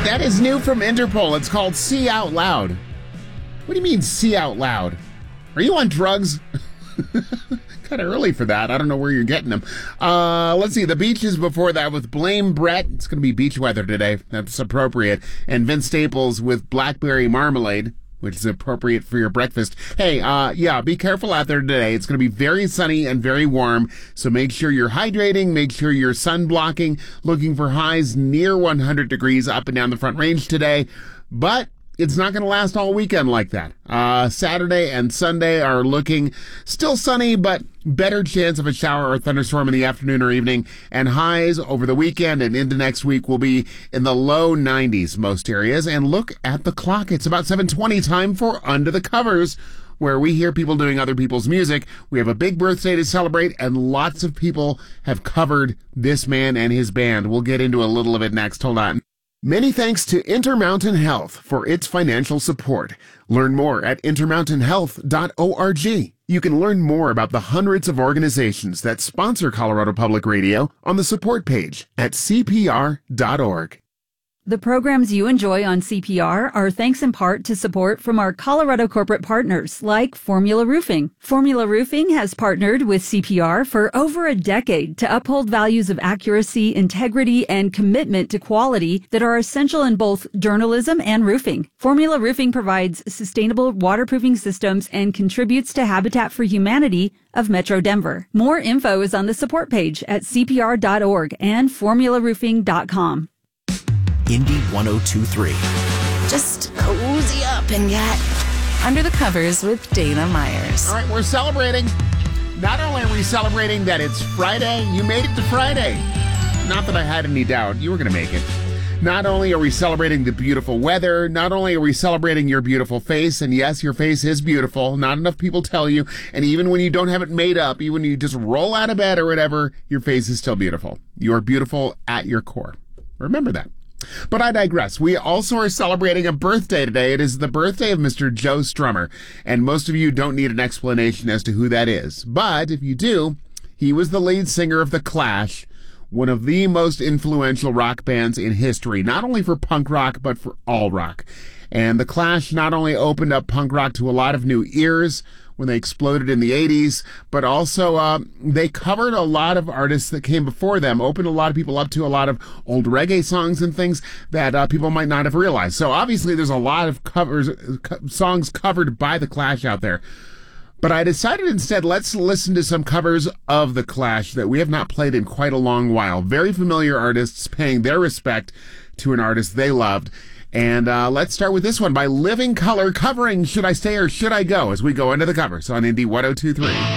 That is new from Interpol. It's called See Out Loud. What do you mean, see out loud? Are you on drugs? Kind of early for that. I don't know where you're getting them. Let's see. The Beaches before that with Blame Brett. It's going to be beach weather today. That's appropriate. And Vince Staples with Blackberry Marmalade, which is appropriate for your breakfast. Hey, be careful out there today. It's going to be very sunny and very warm, so make sure you're hydrating, make sure you're sun blocking, looking for highs near 100 degrees up and down the Front Range today. But it's not going to last all weekend like that. Saturday and Sunday are looking still sunny, but better chance of a shower or thunderstorm in the afternoon or evening. And highs over the weekend and into next week will be in the low 90s most areas. And look at the clock. It's about 7:20, time for Under the Covers, where we hear people doing other people's music. We have a big birthday to celebrate, and lots of people have covered this man and his band. We'll get into a little of it next. Hold on. Many thanks to Intermountain Health for its financial support. Learn more at intermountainhealth.org. You can learn more about the hundreds of organizations that sponsor Colorado Public Radio on the support page at cpr.org. The programs you enjoy on CPR are thanks in part to support from our Colorado corporate partners like Formula Roofing. Formula Roofing has partnered with CPR for over a decade to uphold values of accuracy, integrity, and commitment to quality that are essential in both journalism and roofing. Formula Roofing provides sustainable waterproofing systems and contributes to Habitat for Humanity of Metro Denver. More info is on the support page at cpr.org and formularoofing.com. Indy 102.3. Just cozy up and get under the covers with Dana Myers. All right, we're celebrating. Not only are we celebrating that it's Friday, you made it to Friday. Not that I had any doubt you were going to make it. Not only are we celebrating the beautiful weather, not only are we celebrating your beautiful face, and yes, your face is beautiful. Not enough people tell you. And even when you don't have it made up, even when you just roll out of bed or whatever, your face is still beautiful. You are beautiful at your core. Remember that. But I digress. We also are celebrating a birthday today. It is the birthday of Mr. Joe Strummer, and most of you don't need an explanation as to who that is. But if you do, he was the lead singer of The Clash, one of the most influential rock bands in history, not only for punk rock, but for all rock. And The Clash not only opened up punk rock to a lot of new ears when they exploded in the 80s, but also they covered a lot of artists that came before them, opened a lot of people up to a lot of old reggae songs and things that people might not have realized. So obviously there's a lot of songs covered by The Clash out there. But I decided instead, let's listen to some covers of The Clash that we have not played in quite a long while. Very familiar artists paying their respect to an artist they loved. And let's start with this one by Living Colour covering Should I Stay or Should I Go as we go into the covers on Indy 102.3.